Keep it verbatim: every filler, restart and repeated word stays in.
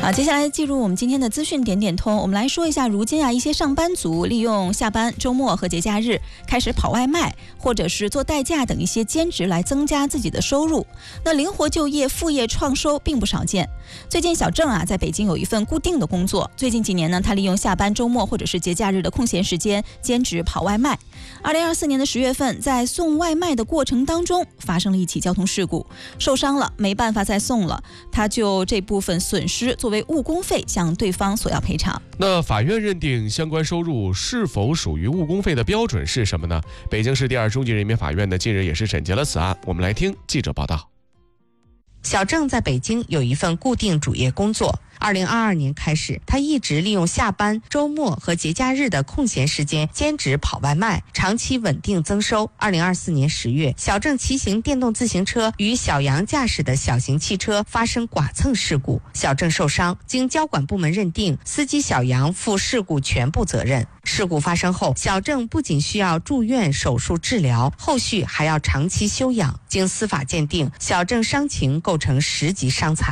好，接下来进入我们今天的资讯点点通，我们来说一下，如今啊，一些上班族利用下班、周末和节假日开始跑外卖，或者是做代驾等一些兼职来增加自己的收入。那灵活就业、副业创收并不少见。最近小郑啊，在北京有一份固定的工作，最近几年呢，他利用下班、周末或者是节假日的空闲时间兼职跑外卖。二零二四年的十月份，在送外卖的过程当中发生了一起交通事故，受伤了，没办法再送了，他就这部分损失作为误工费向对方索要赔偿。 那法院认定相关收入是否属于误工费的标准是什么呢？北京市第二中级人民法院呢近日也是审结了此案，我们来听记者报道。 小郑在北京有一份固定主业工作，二零二二年开始，他一直利用下班、周末和节假日的空闲时间兼职跑外卖，长期稳定增收。二零二四年十月，小郑骑行电动自行车与小杨驾驶的小型汽车发生剐蹭事故，小郑受伤，经交管部门认定，司机小杨负事故全部责任。事故发生后，小郑不仅需要住院手术治疗，后续还要长期休养。经司法鉴定，小郑伤情构成十级伤残。